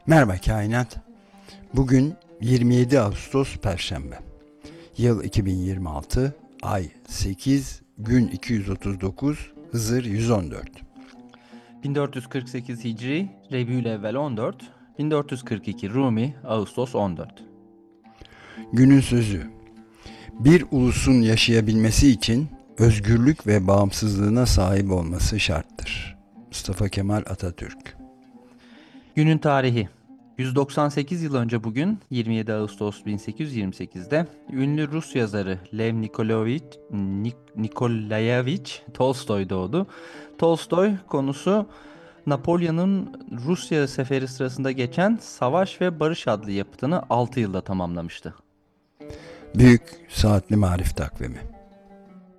Merhaba kainat. Bugün 27 Ağustos Perşembe. Yıl 2026, ay 8, gün 239, Hızır 114. 1448 Hicri, Rebiülevvel 14, 1442 Rumi, Ağustos 14. Günün sözü. Bir ulusun yaşayabilmesi için özgürlük ve bağımsızlığına sahip olması şarttır. Mustafa Kemal Atatürk. Günün tarihi. 198 yıl önce bugün 27 Ağustos 1828'de ünlü Rus yazarı Lev Nikolayevich Tolstoy doğdu. Tolstoy konusu Napolyon'un Rusya seferi sırasında geçen Savaş ve Barış adlı yapıtını 6 yılda tamamlamıştı. Büyük Saatli Marif Takvimi.